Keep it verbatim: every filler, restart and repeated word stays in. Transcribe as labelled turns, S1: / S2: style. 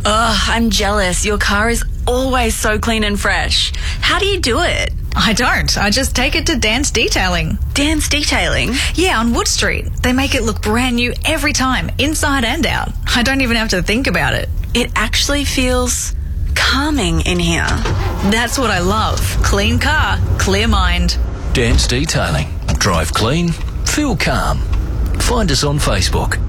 S1: Ugh, I'm jealous. Your car is always so clean and fresh. How do you do it?
S2: I don't. I just take it to Dan's Detailing.
S1: Dan's Detailing?
S2: Yeah, on Wood Street. They make it look brand new every time, inside and out. I don't even have to think about it.
S1: It actually feels calming in here.
S2: That's what I love. Clean car, clear mind.
S3: Dan's Detailing. Drive clean, feel calm. Find us on Facebook.